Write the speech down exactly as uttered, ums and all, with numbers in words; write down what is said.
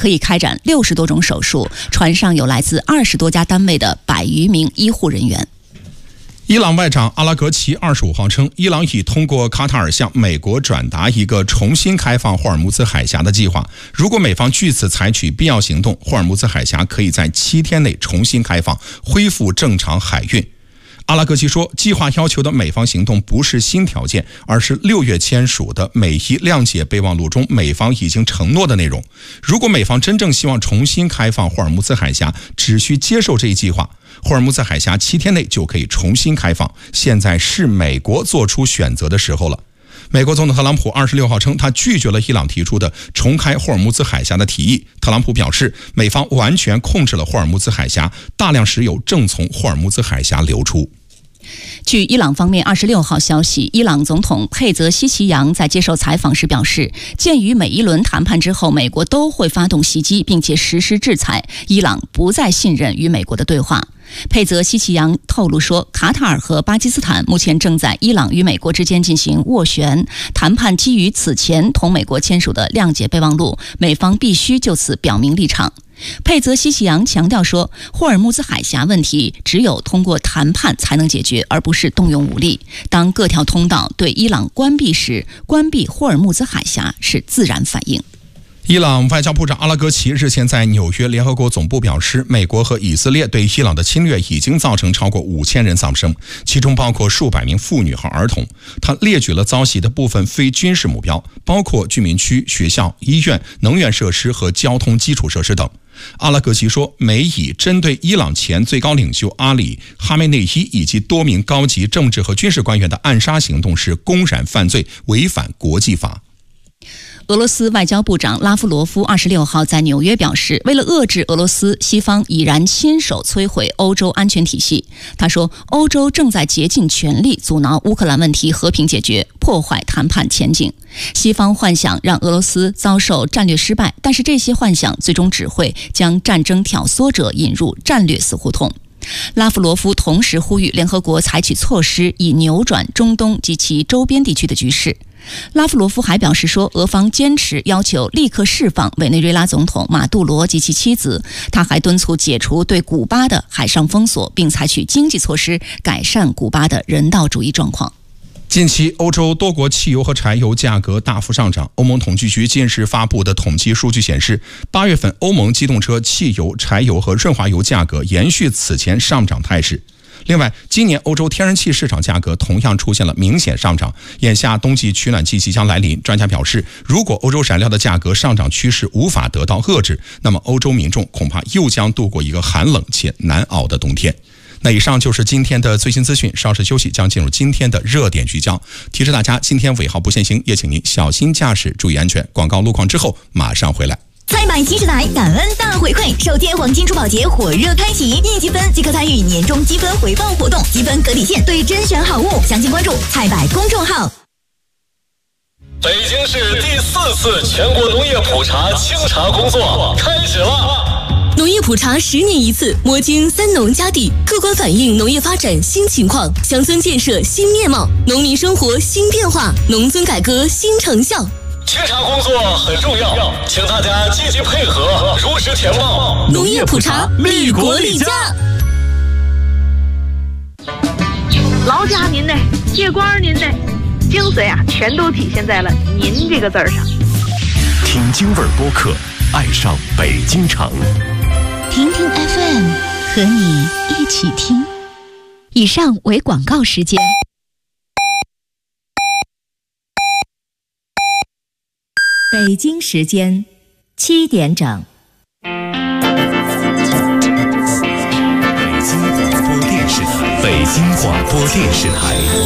可以开展六十多种手术，船上有来自二十多家单位的百余名医护人员。 伊朗外长阿拉格齐二十五号称，伊朗已通过卡塔尔向美国转达一个重新开放霍尔木兹海峡的计划。如果美方据此采取必要行动，霍尔木兹海峡可以在七天内重新开放，恢复正常海运。阿拉格齐说，计划要求的美方行动不是新条件，而是六月签署的美伊谅解备忘录中美方已经承诺的内容。如果美方真正希望重新开放霍尔木兹海峡，只需接受这一计划，霍尔木兹海峡七天内就可以重新开放。现在是美国做出选择的时候了。美国总统特朗普二十六号称，他拒绝了伊朗提出的重开霍尔木兹海峡的提议。特朗普表示，美方完全控制了霍尔木兹海峡，大量石油正从霍尔木兹海峡流出。 据伊朗方面二十六号消息，伊朗总统佩泽西奇扬在接受采访时表示，鉴于每一轮谈判之后美国都会发动袭击并且实施制裁，伊朗不再信任与美国的对话。佩泽西奇扬透露说，卡塔尔和巴基斯坦目前正在伊朗与美国之间进行斡旋谈判，基于此前同美国签署的谅解备忘录，美方必须就此表明立场。佩泽西奇扬强调说，霍尔木兹海峡问题只有通过谈判才能解决，而不是动用武力。当各条通道对伊朗关闭时，关闭霍尔木兹海峡是自然反应。 伊朗外交部长阿拉格齐日前在纽约联合国总部表示，美国和以色列对伊朗的侵略已经造成超过五千人丧生，其中包括数百名妇女和儿童。他列举了遭袭的部分非军事目标，包括居民区、学校、医院、能源设施和交通基础设施等。阿拉格齐说，美以针对伊朗前最高领袖阿里·哈梅内伊以及多名高级政治和军事官员的暗杀行动是公然犯罪，违反国际法。 俄罗斯外交部长拉夫罗夫二十六号在纽约表示，为了遏制俄罗斯，西方已然亲手摧毁欧洲安全体系。他说，欧洲正在竭尽全力阻挠乌克兰问题和平解决，破坏谈判前景。西方幻想让俄罗斯遭受战略失败，但是这些幻想最终只会将战争挑唆者引入战略死胡同。拉夫罗夫同时呼吁联合国采取措施，以扭转中东及其周边地区的局势。拉夫罗夫还表示说，俄方坚持要求立刻释放委内瑞拉总统马杜罗及其妻子。他还敦促解除对古巴的海上封锁，并采取经济措施改善古巴的人道主义状况。 近期，欧洲多国汽油和柴油价格大幅上涨。欧盟统计局近日发布的统计数据显示，八月份欧盟机动车、汽油、柴油和润滑油价格延续此前上涨态势。另外，今年欧洲天然气市场价格同样出现了明显上涨。眼下冬季取暖季即将来临，专家表示，如果欧洲燃料的价格上涨趋势无法得到遏制，那么欧洲民众恐怕又将度过一个寒冷且难熬的冬天。那以上就是今天的最新资讯，稍事休息将进入今天的热点聚焦。提示大家，今天尾号不限行，也请您小心驾驶，注意安全。广告路况之后马上回来。 再买新时代感恩大回馈，首天黄金珠宝节火热开启，一积分即可参与年终积分回报活动，积分隔底线对甄选好物，详情关注菜百公众号。 北京市第四次全国农业普查清查工作开始了。 农业普查十年一次，摸清三农家地，客观反映农业发展新情况，乡村建设新面貌，农民生活新变化，农村改革新成效。 清查工作很重要，请大家积极配合，如实填报。 农业普查，利国利家。 劳驾您呢，借官您呢，精髓啊，全都体现在了“您”这个字儿上。 听京味儿播客，爱上北京城。 听听 F M， 和你一起听。以上为广告时间。北京时间七点整。 北京广播电视台，北京广播电视台。